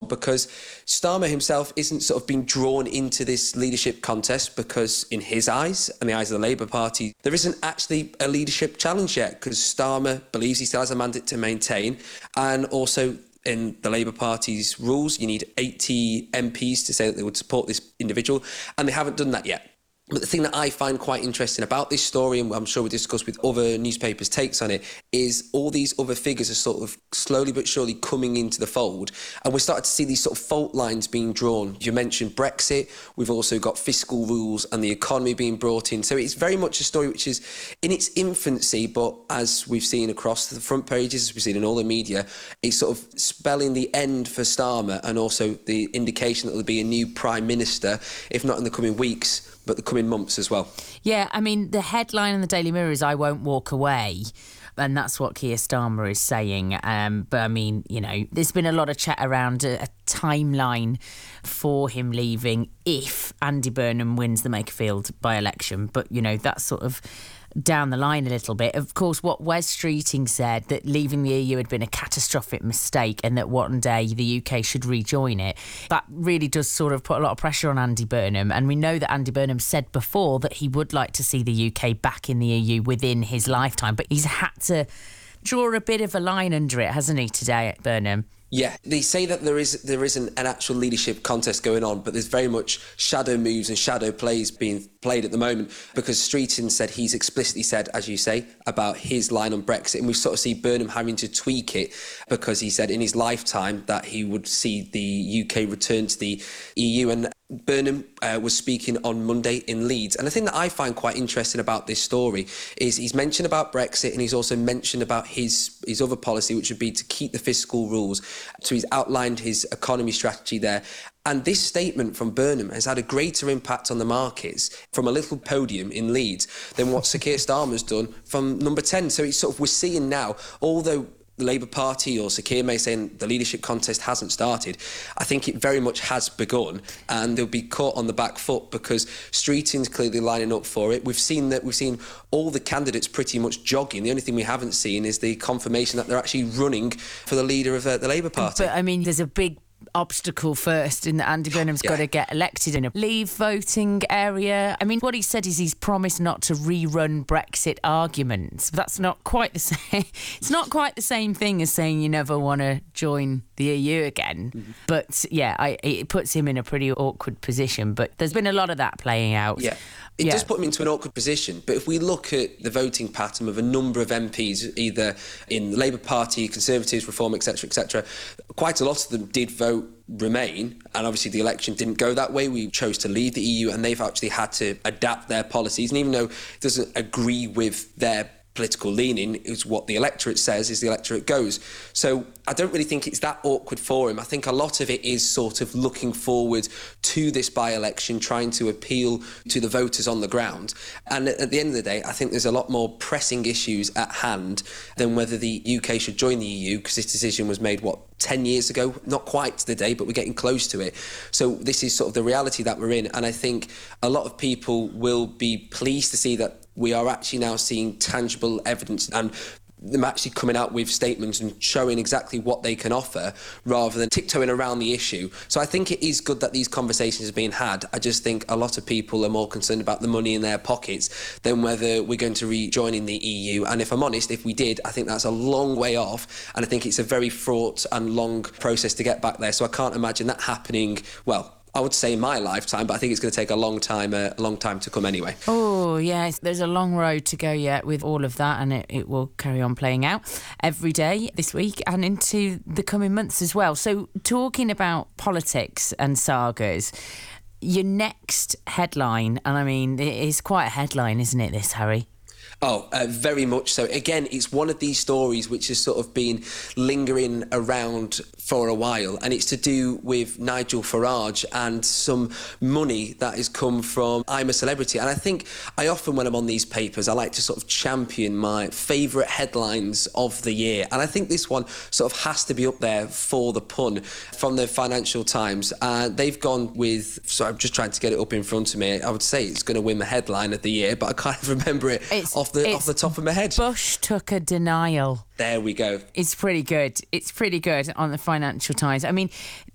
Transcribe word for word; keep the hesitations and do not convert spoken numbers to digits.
because Starmer himself isn't sort of being drawn into this leadership contest because in his eyes and the eyes of the Labour Party, there isn't actually a leadership challenge yet because Starmer believes he still has a mandate to maintain, and also in the Labour Party's rules, you need eighty M Ps to say that they would support this individual, and they haven't done that yet. But the thing that I find quite interesting about this story, and I'm sure we discussed with other newspapers' takes on it, is all these other figures are sort of slowly but surely coming into the fold. And we're starting to see these sort of fault lines being drawn. You mentioned Brexit. We've also got fiscal rules and the economy being brought in. So it's very much a story which is in its infancy, but as we've seen across the front pages, as we've seen in all the media, it's sort of spelling the end for Starmer and also the indication that there'll be a new Prime Minister, if not in the coming weeks, but the coming months as well. Yeah, I mean, the headline in the Daily Mirror is "I won't walk away." And that's what Keir Starmer is saying. Um, but I mean, you know, there's been a lot of chat around a, a timeline for him leaving if Andy Burnham wins the Makerfield by-election. But, you know, that's sort of down the line a little bit. Of course, what Wes Streeting said, that leaving the E U had been a catastrophic mistake and that one day the U K should rejoin it, that really does sort of put a lot of pressure on Andy Burnham. And we know that Andy Burnham said before that he would like to see the U K back in the E U within his lifetime, but he's had to draw a bit of a line under it, hasn't he, today, Burnham? Yeah, they say that there is there isn't an actual leadership contest going on, but there's very much shadow moves and shadow plays being played at the moment, because Streeting said he's explicitly said, as you say, about his line on Brexit, and we sort of see Burnham having to tweak it because he said in his lifetime that he would see the U K return to the E U. And Burnham uh, was speaking on Monday in Leeds. And the thing that I find quite interesting about this story is he's mentioned about Brexit, and he's also mentioned about his, his other policy, which would be to keep the fiscal rules. So he's outlined his economy strategy there. And this statement from Burnham has had a greater impact on the markets from a little podium in Leeds than what Sir Keir Starmer's done from number ten. So it's sort of, we're seeing now, although the Labour Party or Sir Keir may say the leadership contest hasn't started, I think it very much has begun, and they'll be caught on the back foot because Streeting's clearly lining up for it. We've seen that we've seen all the candidates pretty much jogging. The only thing we haven't seen is the confirmation that they're actually running for the leader of uh, the Labour Party. But I mean, there's a big obstacle first in that Andy Burnham's yeah. got to get elected in a leave voting area. I mean, what he said is he's promised not to rerun Brexit arguments. That's not quite the same. It's not quite the same thing as saying you never want to join the E U again. Mm-hmm. But yeah, I, it puts him in a pretty awkward position. But there's been a lot of that playing out. Yeah. It yeah. does put him into an awkward position, but if we look at the voting pattern of a number of M Ps, either in the Labour Party, Conservatives, Reform, et cetera, et cetera, quite a lot of them did vote Remain, and obviously the election didn't go that way. We chose to leave the E U, and they've actually had to adapt their policies, and even though it doesn't agree with their political leaning, is what the electorate says is the electorate goes. So I don't really think it's that awkward for him. I think a lot of it is sort of looking forward to this by-election, trying to appeal to the voters on the ground. And at the end of the day, I think there's a lot more pressing issues at hand than whether the U K should join the E U, because this decision was made, what, ten years ago? Not quite to the day, but we're getting close to it. So this is sort of the reality that we're in. And I think a lot of people will be pleased to see that we are actually now seeing tangible evidence and them actually coming out with statements and showing exactly what they can offer rather than tiptoeing around the issue. So I think it is good that these conversations are being had. I just think a lot of people are more concerned about the money in their pockets than whether we're going to rejoin in the E U. And if I'm honest, if we did, I think that's a long way off. And I think it's a very fraught and long process to get back there. So I can't imagine that happening, well, I would say in my lifetime, but I think it's going to take a long time, uh, a long time to come anyway. Oh, yes, there's a long road to go yet with all of that, and it, it will carry on playing out every day this week and into the coming months as well. So talking about politics and sagas, your next headline, and I mean, it is quite a headline, isn't it, this, Harry? Oh, uh, very much so. Again, it's one of these stories which has sort of been lingering around for a while, and it's to do with Nigel Farage and some money that has come from I'm a Celebrity. And I think I often, when I'm on these papers, I like to sort of champion my favourite headlines of the year. And I think this one sort of has to be up there for the pun from the Financial Times. Uh, they've gone with, so I'm just trying to get it up in front of me. I would say it's going to win the headline of the year, but I can't remember it it's, off the off the top of my head. Bush took a denial. There we go. It's pretty good. It's pretty good on the Financial Times. I mean,